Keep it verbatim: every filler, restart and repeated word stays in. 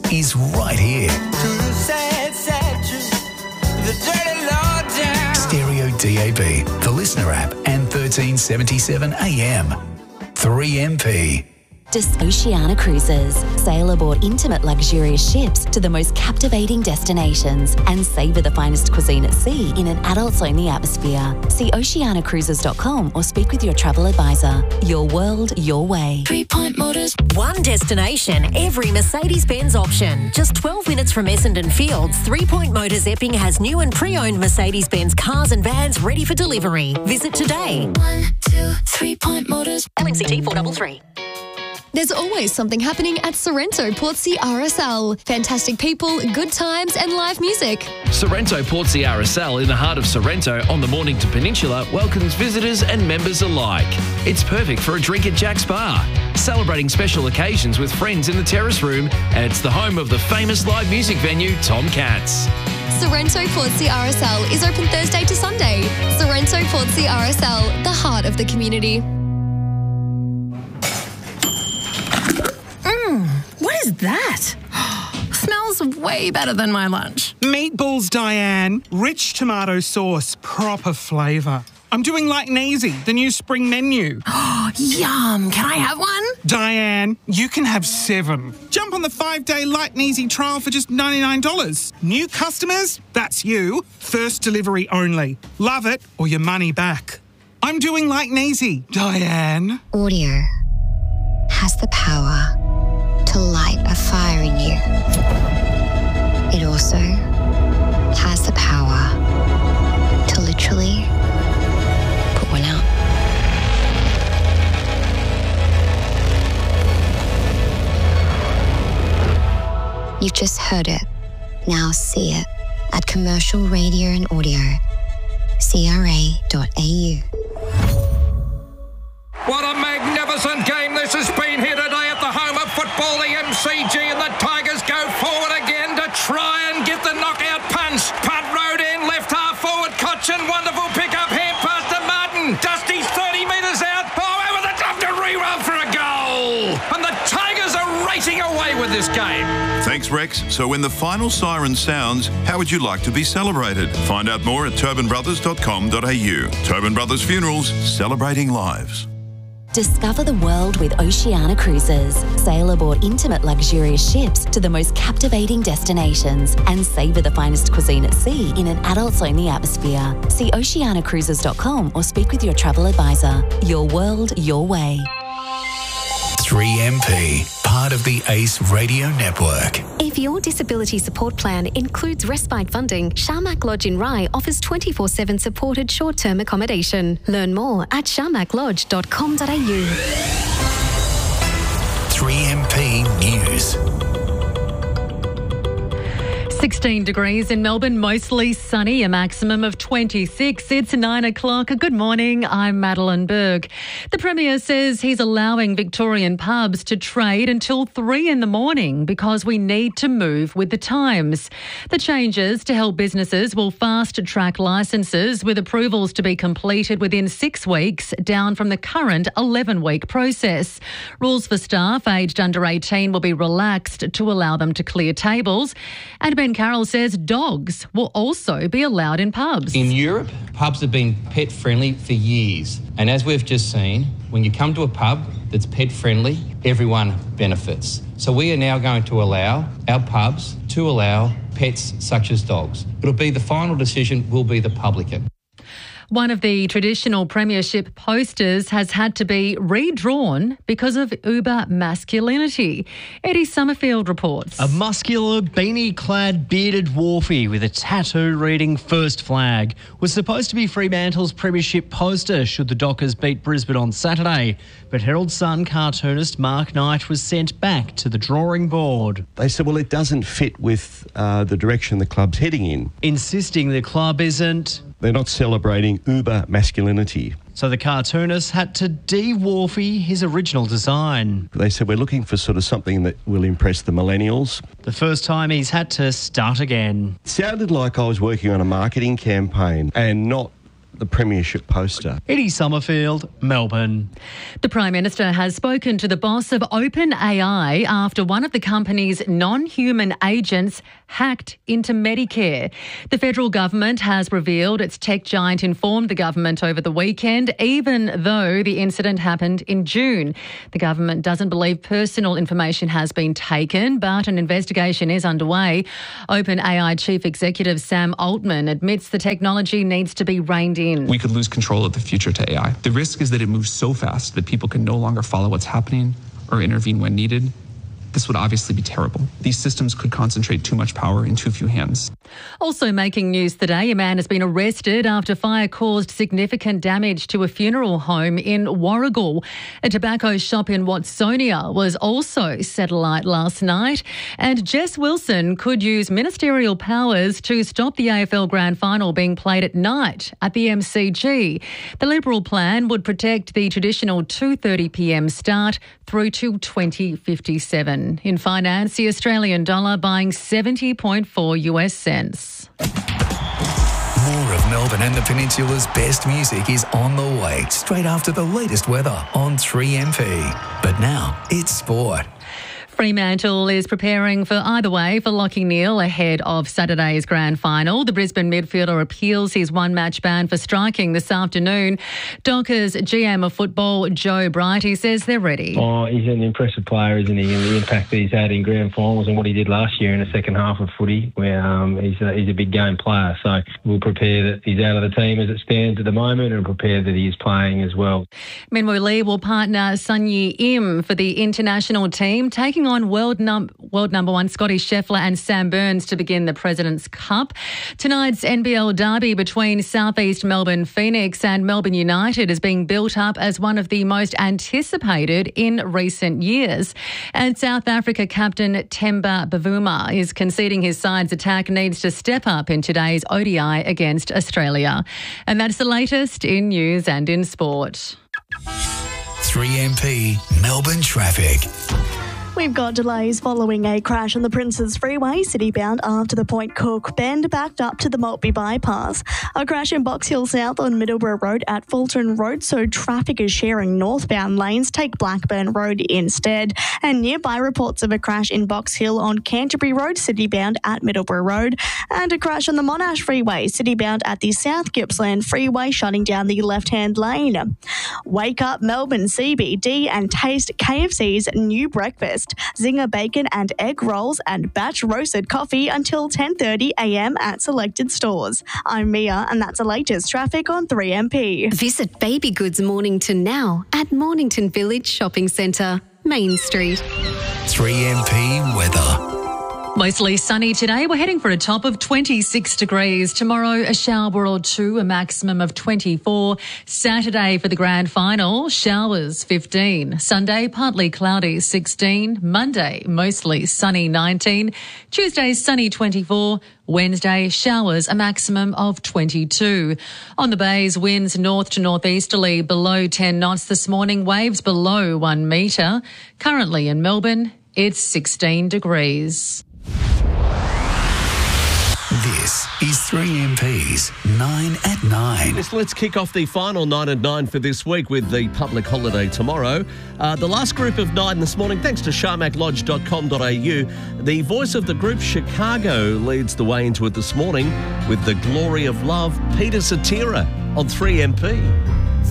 is right here. Sad, sad truth, the dirty low down. Stereo D A B, the Listener app, and thirteen seventy-seven A M. three M P. Dis Oceania Cruises. Sail aboard intimate luxurious ships to the most captivating destinations and savour the finest cuisine at sea in an adults-only atmosphere. See oceania cruises dot com or speak with your travel advisor. Your world, your way. Three Point Motors. One destination, every Mercedes-Benz option. Just twelve minutes from Essendon Fields, Three Point Motors Epping has new and pre-owned Mercedes-Benz cars and vans ready for delivery. Visit today. One, two, Three Point Motors. L N C T four three three. There's always something happening at Sorrento Portsea R S L. Fantastic people, good times and live music. Sorrento Portsea R S L in the heart of Sorrento on the Mornington Peninsula welcomes visitors and members alike. It's perfect for a drink at Jack's Bar, celebrating special occasions with friends in the terrace room, and it's the home of the famous live music venue Tom Katz. Sorrento Portsea R S L is open Thursday to Sunday. Sorrento Portsea R S L, the heart of the community. What is that? Smells way better than my lunch. Meatballs, Diane. Rich tomato sauce, proper flavour. I'm doing like Neasy, the new spring menu. Oh, yum. Can I have one? Diane, you can have seven. Jump on the five-day Like Neasy trial for just ninety-nine dollars. New customers? That's you. First delivery only. Love it or your money back. I'm doing like Neasy, Diane. Audio has the power to light a fire in you. It also has the power to literally put one out. You've just heard it. Now see it at Commercial Radio and Audio, C R A dot A U. What a magnificent game this has been here today at the home of football, the M C G, and the Tigers go forward again to try and get the knockout punch. Punt road in, left half forward, Cochin, wonderful pick up here past to Martin. Dusty's thirty metres out, oh, over the top to re-roll for a goal. And the Tigers are racing away with this game. Thanks, Rex. So when the final siren sounds, how would you like to be celebrated? Find out more at tobin brothers dot com dot A U. Tobin Brothers Funerals, celebrating lives. Discover the world with Oceania Cruises. Sail aboard intimate luxurious ships to the most captivating destinations and savour the finest cuisine at sea in an adults-only atmosphere. See oceania cruises dot com or speak with your travel advisor. Your world, your way. three M P, part of the ACE Radio Network. If your disability support plan includes respite funding, Sharmak Lodge in Rye offers twenty-four seven supported short-term accommodation. Learn more at sharmak lodge dot com dot A U. three M P News. sixteen degrees in Melbourne, mostly sunny, a maximum of twenty-six. It's nine o'clock. Good morning, I'm Madeline Berg. The Premier says he's allowing Victorian pubs to trade until three in the morning because we need to move with the times. The changes to help businesses will fast-track licences with approvals to be completed within six weeks, down from the current eleven-week process. Rules for staff aged under eighteen will be relaxed to allow them to clear tables. And Ben Carroll says dogs will also be allowed in pubs. In Europe, pubs have been pet friendly for years. And as we've just seen, when you come to a pub that's pet friendly, everyone benefits. So we are now going to allow our pubs to allow pets such as dogs. It'll be the final decision will be the publican. One of the traditional premiership posters has had to be redrawn because of uber masculinity. Eddie Summerfield reports. A muscular, beanie-clad, bearded dwarfie with a tattoo reading First Flag was supposed to be Fremantle's premiership poster should the Dockers beat Brisbane on Saturday. But Herald Sun cartoonist Mark Knight was sent back to the drawing board. They said, well, it doesn't fit with uh, the direction the club's heading in. Insisting the club isn't... They're not celebrating uber masculinity. So the cartoonist had to de-dwarfy his original design. They said, we're looking for sort of something that will impress the millennials. The first time he's had to start again. It sounded like I was working on a marketing campaign and not the premiership poster. Eddie Summerfield, Melbourne. The Prime Minister has spoken to the boss of OpenAI after one of the company's non-human agents hacked into Medicare. The federal government has revealed its tech giant informed the government over the weekend, even though the incident happened in June. The government doesn't believe personal information has been taken, but an investigation is underway. OpenAI Chief Executive Sam Altman admits the technology needs to be reined in. We could lose control of the future to A I. The risk is that it moves so fast that people can no longer follow what's happening or intervene when needed. This would obviously be terrible. These systems could concentrate too much power in too few hands. Also making news today, a man has been arrested after fire caused significant damage to a funeral home in Warragul. A tobacco shop in Watsonia was also set alight last night. And Jess Wilson could use ministerial powers to stop the A F L Grand Final being played at night at the M C G. The Liberal plan would protect the traditional two thirty p m start through to twenty fifty-seven. In finance, the Australian dollar buying seventy point four US cents. More of Melbourne and the Peninsula's best music is on the way straight after the latest weather on three M P. But now it's sport. Fremantle is preparing for either way for Lachie Neale ahead of Saturday's grand final. The Brisbane midfielder appeals his one-match ban for striking this afternoon. Dockers G M of football, Joe Brighty, says they're ready. Oh, he's an impressive player, isn't he? And the impact that he's had in grand finals and what he did last year in the second half of footy, where um, he's, a, he's a big game player. So we'll prepare that he's out of the team as it stands at the moment and prepare that he is playing as well. Minwoo Lee will partner Sun Yi Im for the international team, taking on world, num- world number one Scotty Scheffler and Sam Burns to begin the President's Cup. Tonight's N B L derby between Southeast Melbourne Phoenix and Melbourne United is being built up as one of the most anticipated in recent years. And South Africa captain Themba Bavuma is conceding his side's attack needs to step up in today's O D I against Australia. And that's the latest in news and in sport. three M P Melbourne traffic. We've got delays following a crash on the Princes Freeway, city-bound after the Point Cook Bend, backed up to the Maltby Bypass. A crash in Box Hill South on Middleborough Road at Fulton Road, so traffic is sharing northbound lanes. Take Blackburn Road instead. And nearby reports of a crash in Box Hill on Canterbury Road, city-bound at Middleborough Road. And a crash on the Monash Freeway, city-bound at the South Gippsland Freeway, shutting down the left-hand lane. Wake up Melbourne C B D and taste K F C's new breakfast. Zinger bacon and egg rolls and batch roasted coffee until ten thirty a m at selected stores. I'm Mia and that's the latest traffic on three M P. Visit Baby Goods Mornington now at Mornington Village Shopping Centre, Main Street. three M P weather. Mostly sunny today. We're heading for a top of twenty-six degrees. Tomorrow, a shower or two, a maximum of twenty-four. Saturday for the grand final, showers fifteen. Sunday, partly cloudy, sixteen. Monday, mostly sunny, nineteen. Tuesday, sunny, twenty-four. Wednesday, showers, a maximum of twenty-two. On the bays, winds north to northeasterly below ten knots this morning, waves below one metre. Currently in Melbourne, it's sixteen degrees. This is three M P's nine at nine. Yes, let's kick off the final nine at nine for this week with the public holiday tomorrow. Uh, the last group of nine this morning, thanks to sharmac lodge dot com dot a u. The voice of the group, Chicago, leads the way into it this morning with The Glory of Love, Peter Cetera on three M P.